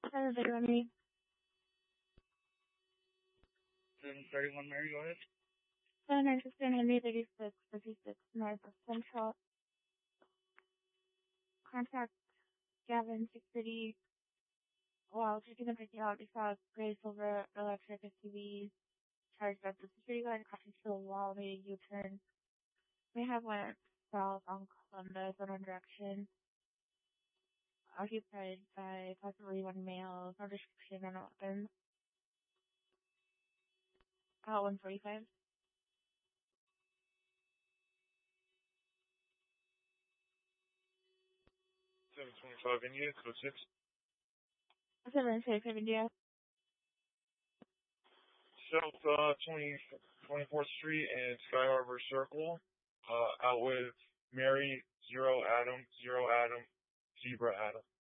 Have a video on me. 731 Mary, go ahead. 716 Henry 36 North of Central. Contact Gavin 630 while taking the picture out. We saw gray silver electric SUV charged up the security guard crashing to the wall, made a U-turn. May have went south on Columbus in one direction. Occupied by possibly one male, no description on weapons. 145. 725 India, code 6. 725 India. South 24th Street and Sky Harbor Circle. Out with Mary, 0 Adam, 0 Adam, Zebra Adam.